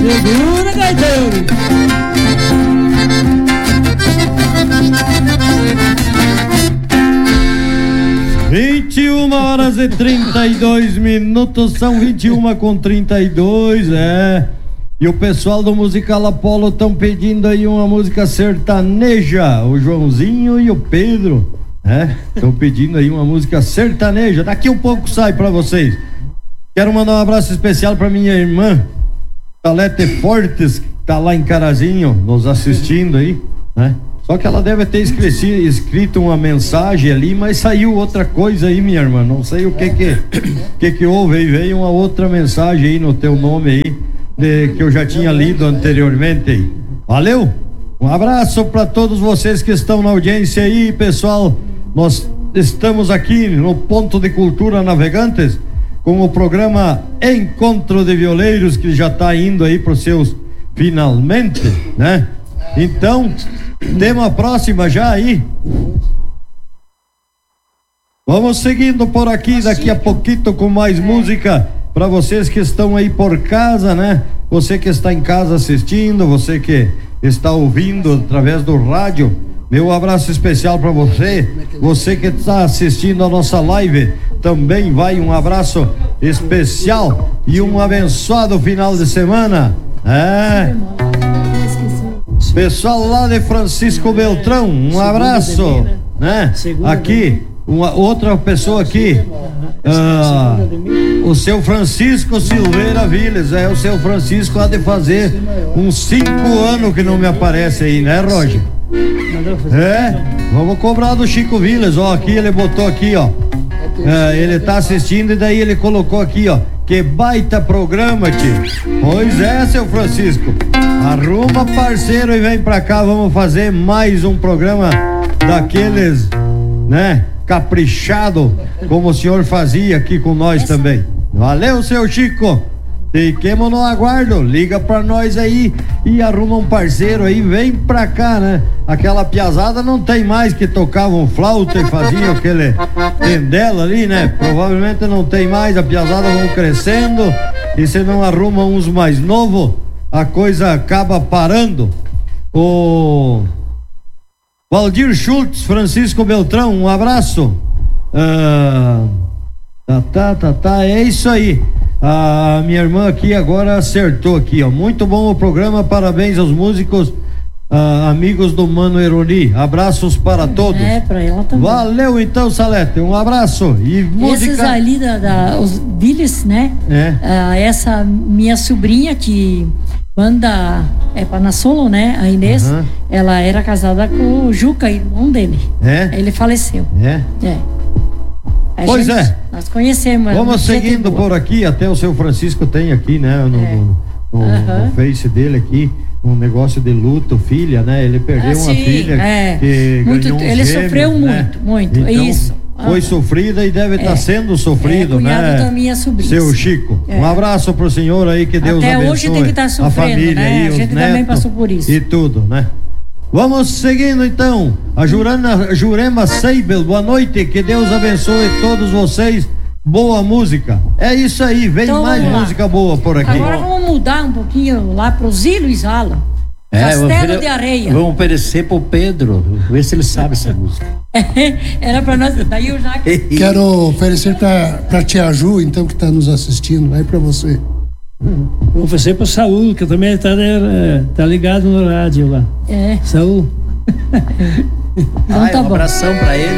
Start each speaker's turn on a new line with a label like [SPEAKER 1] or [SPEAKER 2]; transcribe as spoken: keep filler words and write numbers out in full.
[SPEAKER 1] Segura, gaiteiro. vinte e uma horas e trinta e dois minutos, são vinte e uma com trinta e dois, é. E o pessoal do Musical Apollo estão pedindo aí uma música sertaneja, o Joãozinho e o Pedro, né? Estão pedindo aí uma música sertaneja. Daqui um pouco sai pra vocês. Quero mandar um abraço especial pra minha irmã, Salete Fortes, que tá lá em Carazinho, nos assistindo aí, né? Só que ela deve ter escrito, escrito uma mensagem ali, mas saiu outra coisa aí, minha irmã. Não sei o que que, que, que houve aí. Veio uma outra mensagem aí no teu nome aí, de, que eu já tinha lido anteriormente aí. Valeu? Um abraço para todos vocês que estão na audiência aí, pessoal. Nós estamos aqui no Ponto de Cultura Navegantes com o programa Encontro de Violeiros, que já está indo aí para os seus finalmente, né? Então, tema próxima já aí. Vamos seguindo por aqui, daqui a pouquinho com mais música para vocês que estão aí por casa, né? Você que está em casa assistindo, você que está ouvindo através do rádio, meu abraço especial para você. Você que está assistindo a nossa live, também vai um abraço especial e um abençoado final de semana. É. Pessoal lá de Francisco Beltrão, um abraço, né? Aqui, uma outra pessoa aqui, ah, o seu Francisco Silveira Viles, é o seu Francisco há de fazer uns cinco anos que não me aparece aí, né, Roger? É, vamos cobrar do Chico Viles, ó, aqui ele botou aqui, ó, é, ele tá assistindo e daí ele colocou aqui, ó, que baita programa, tio. Pois é, seu Francisco, arruma parceiro e vem pra cá, vamos fazer mais um programa daqueles, né, caprichado, como o senhor fazia aqui com nós também. Valeu, seu Chico. Fiquemos no aguardo, liga pra nós aí e arruma um parceiro aí, vem pra cá, né? Aquela piazada não tem mais que tocavam flauta e faziam aquele tendela ali, né? Provavelmente não tem mais, a piazada vão crescendo e se não arruma uns mais novos, a coisa acaba parando. O Valdir Schultz, Francisco Beltrão, um abraço. Ah, tá, tá, tá, tá, é isso aí. A minha irmã aqui agora acertou aqui, ó. Muito bom o programa, parabéns aos músicos, ah, amigos do Mano Eroni. Abraços para todos.
[SPEAKER 2] É, pra ela também.
[SPEAKER 1] Valeu então, Salete, um abraço. E música...
[SPEAKER 2] Esses ali da, da os Viles, né? É. Ah, essa minha sobrinha que manda é para Solo, né? A Inês, uhum. Ela era casada com o Juca, irmão dele. É. Ele faleceu. É. É. A
[SPEAKER 1] pois gente, é.
[SPEAKER 2] Nós conhecemos.
[SPEAKER 1] Vamos seguindo por aqui, até o seu Francisco tem aqui, né? No, é. no, no, uhum. no Face dele aqui, um negócio de luto, filha, né? Ele perdeu ah, uma sim, filha é. que muito, ganhou uns
[SPEAKER 2] ele
[SPEAKER 1] gêmeos,
[SPEAKER 2] sofreu
[SPEAKER 1] né?
[SPEAKER 2] muito, muito,
[SPEAKER 1] então,
[SPEAKER 2] isso.
[SPEAKER 1] Foi sofrida e deve estar é. tá sendo sofrido, é, né?
[SPEAKER 2] Da minha sobrinha.
[SPEAKER 1] Seu Chico. É. Um abraço pro senhor aí, que Deus
[SPEAKER 2] até
[SPEAKER 1] abençoe.
[SPEAKER 2] Hoje tem que estar tá sofrendo,
[SPEAKER 1] a família
[SPEAKER 2] né?
[SPEAKER 1] aí,
[SPEAKER 2] a gente
[SPEAKER 1] os
[SPEAKER 2] também
[SPEAKER 1] netos
[SPEAKER 2] passou por isso.
[SPEAKER 1] E tudo, né? Vamos seguindo então. A Jurana, Jurema Seibel, boa noite, que Deus abençoe todos vocês. Boa música. É isso aí, vem então, mais música boa por aqui.
[SPEAKER 2] Agora vamos mudar um pouquinho lá pro Zilo e Zala.
[SPEAKER 3] É,
[SPEAKER 2] Castelo de Areia.
[SPEAKER 3] Vamos oferecer pro Pedro, ver se ele sabe essa música.
[SPEAKER 2] Era pra nós, daí eu já...
[SPEAKER 4] Quero oferecer pra, pra tia Ju, então, que tá nos assistindo, vai pra você.
[SPEAKER 5] Vou oferecer pro Saúl, que também tá, né, tá ligado no rádio lá.
[SPEAKER 2] É.
[SPEAKER 5] Saúl.
[SPEAKER 2] Então,
[SPEAKER 3] Ai,
[SPEAKER 2] tá
[SPEAKER 3] um
[SPEAKER 2] bom.
[SPEAKER 3] abração pra ele.